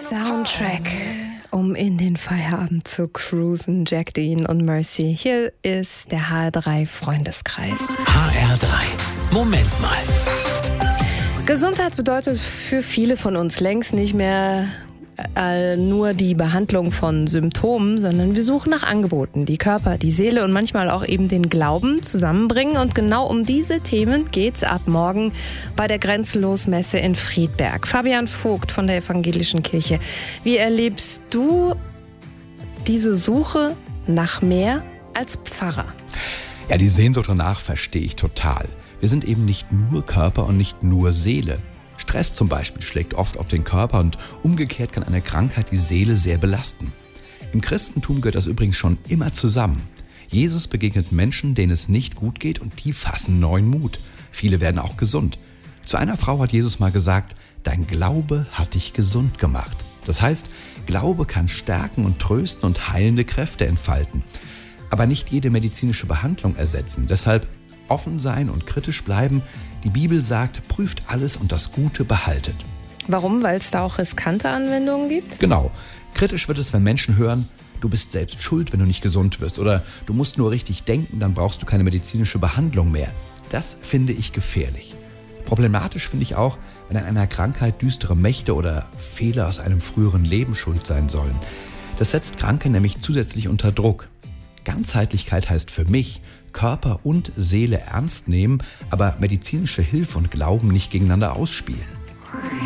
Soundtrack, um in den Feierabend zu cruisen. Jack Dean und Mercy. Hier ist der HR3 Freundeskreis. HR3. Moment mal. Gesundheit bedeutet für viele von uns längst nicht mehr nur die Behandlung von Symptomen, sondern wir suchen nach Angeboten, die Körper, die Seele und manchmal auch eben den Glauben zusammenbringen. Und genau um diese Themen geht's ab morgen bei der Grenzenlos-Messe in Friedberg. Fabian Vogt von der Evangelischen Kirche. Wie erlebst du diese Suche nach mehr als Pfarrer? Ja, die Sehnsucht danach verstehe ich total. Wir sind eben nicht nur Körper und nicht nur Seele. Stress zum Beispiel schlägt oft auf den Körper und umgekehrt kann eine Krankheit die Seele sehr belasten. Im Christentum gehört das übrigens schon immer zusammen. Jesus begegnet Menschen, denen es nicht gut geht und die fassen neuen Mut. Viele werden auch gesund. Zu einer Frau hat Jesus mal gesagt, dein Glaube hat dich gesund gemacht. Das heißt, Glaube kann stärken und trösten und heilende Kräfte entfalten. Aber nicht jede medizinische Behandlung ersetzen. Deshalb offen sein und kritisch bleiben. Die Bibel sagt, prüft alles und das Gute behaltet. Warum? Weil es da auch riskante Anwendungen gibt? Genau. Kritisch wird es, wenn Menschen hören, du bist selbst schuld, wenn du nicht gesund wirst. Oder du musst nur richtig denken, dann brauchst du keine medizinische Behandlung mehr. Das finde ich gefährlich. Problematisch finde ich auch, wenn an einer Krankheit düstere Mächte oder Fehler aus einem früheren Leben schuld sein sollen. Das setzt Kranke nämlich zusätzlich unter Druck. Ganzheitlichkeit heißt für mich, Körper und Seele ernst nehmen, aber medizinische Hilfe und Glauben nicht gegeneinander ausspielen.